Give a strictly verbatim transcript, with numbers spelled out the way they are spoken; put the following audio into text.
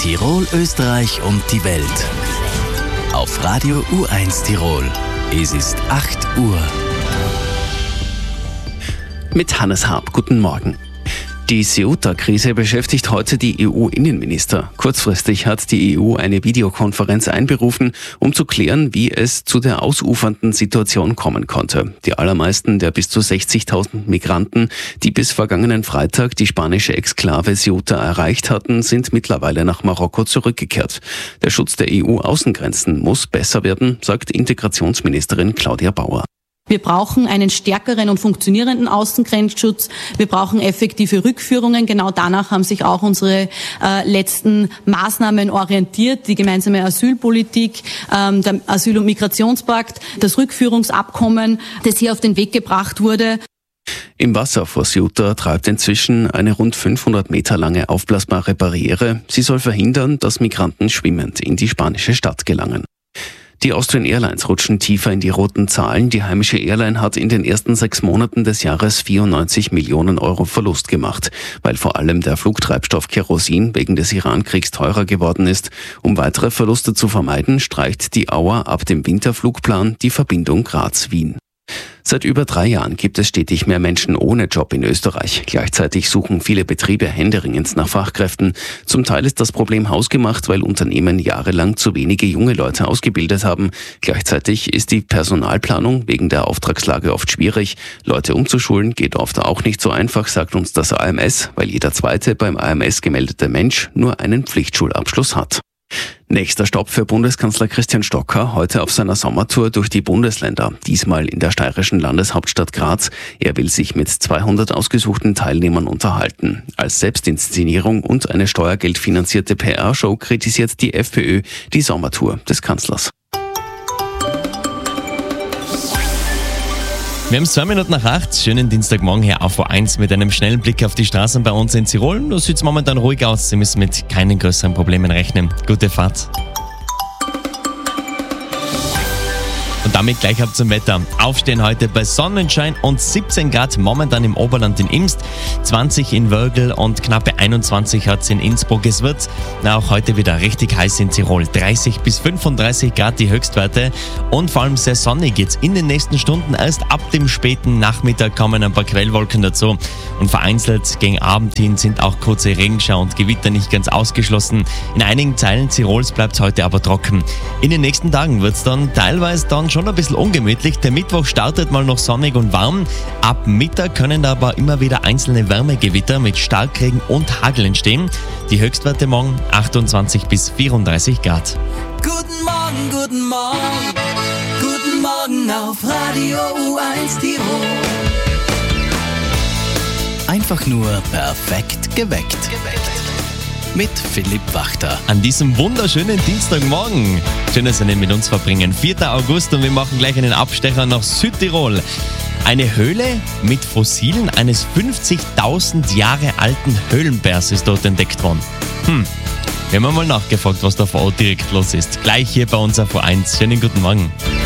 Tirol, Österreich und die Welt. Auf Radio U eins Tirol. Es ist acht Uhr. Mit Hannes Harp, guten Morgen. Die Ceuta-Krise beschäftigt heute die E U-Innenminister. Kurzfristig hat die E U eine Videokonferenz einberufen, um zu klären, wie es zu der ausufernden Situation kommen konnte. Die allermeisten der bis zu sechzigtausend Migranten, die bis vergangenen Freitag die spanische Exklave Ceuta erreicht hatten, sind mittlerweile nach Marokko zurückgekehrt. Der Schutz der E U-Außengrenzen muss besser werden, sagt Integrationsministerin Claudia Bauer. Wir brauchen einen stärkeren und funktionierenden Außengrenzschutz. Wir brauchen effektive Rückführungen. Genau danach haben sich auch unsere äh, letzten Maßnahmen orientiert. Die gemeinsame Asylpolitik, ähm, der Asyl- und Migrationspakt, das Rückführungsabkommen, das hier auf den Weg gebracht wurde. Im Wasser vor Ceuta treibt inzwischen eine rund fünfhundert Meter lange aufblasbare Barriere. Sie soll verhindern, dass Migranten schwimmend in die spanische Stadt gelangen. Die Austrian Airlines rutschen tiefer in die roten Zahlen. Die heimische Airline hat in den ersten sechs Monaten des Jahres vierundneunzig Millionen Euro Verlust gemacht, weil vor allem der Flugtreibstoff Kerosin wegen des Iran-Kriegs teurer geworden ist. Um weitere Verluste zu vermeiden, streicht die Auer ab dem Winterflugplan die Verbindung Graz-Wien. Seit über drei Jahren gibt es stetig mehr Menschen ohne Job in Österreich. Gleichzeitig suchen viele Betriebe händeringend nach Fachkräften. Zum Teil ist das Problem hausgemacht, weil Unternehmen jahrelang zu wenige junge Leute ausgebildet haben. Gleichzeitig ist die Personalplanung wegen der Auftragslage oft schwierig. Leute umzuschulen geht oft auch nicht so einfach, sagt uns das A M S, weil jeder zweite beim A M S gemeldete Mensch nur einen Pflichtschulabschluss hat. Nächster Stopp für Bundeskanzler Christian Stocker heute auf seiner Sommertour durch die Bundesländer, diesmal in der steirischen Landeshauptstadt Graz. Er will sich mit zweihundert ausgesuchten Teilnehmern unterhalten. Als Selbstinszenierung und eine steuergeldfinanzierte P R-Show kritisiert die FPÖ die Sommertour des Kanzlers. Wir haben zwei Minuten nach acht. Schönen Dienstagmorgen hier auf U eins mit einem schnellen Blick auf die Straßen bei uns in Tirol. Da sieht es momentan ruhig aus. Sie müssen mit keinen größeren Problemen rechnen. Gute Fahrt. Und damit gleich ab zum Wetter. Aufstehen heute bei Sonnenschein und siebzehn Grad momentan im Oberland in Imst, zwanzig in Wörgl und knappe einundzwanzig hat es in Innsbruck. Es wird na, auch heute wieder richtig heiß in Tirol. dreißig bis fünfunddreißig Grad die Höchstwerte und vor allem sehr sonnig jetzt in den nächsten Stunden. Erst ab dem späten Nachmittag kommen ein paar Quellwolken dazu und vereinzelt gegen Abend hin sind auch kurze Regenschauer und Gewitter nicht ganz ausgeschlossen. In einigen Teilen Tirols bleibt es heute aber trocken. In den nächsten Tagen wird es dann teilweise dann schon ein bisschen ungemütlich. Der Mittwoch startet mal noch sonnig und warm. Ab Mittag können da aber immer wieder einzelne Wärmegewitter mit Starkregen und Hagel entstehen. Die Höchstwerte morgen achtundzwanzig bis vierunddreißig Grad. Guten Morgen, guten Morgen, guten Morgen auf Radio U eins Tirol. Einfach nur perfekt geweckt. Mit Philipp Wachter. An diesem wunderschönen Dienstagmorgen. Schön, dass Sie den mit uns verbringen. vierter August und wir machen gleich einen Abstecher nach Südtirol. Eine Höhle mit Fossilen eines fünfzigtausend Jahre alten Höhlenbärs ist dort entdeckt worden. Hm, wir haben mal nachgefragt, was da vor Ort direkt los ist. Gleich hier bei uns auf U eins. Schönen guten Morgen.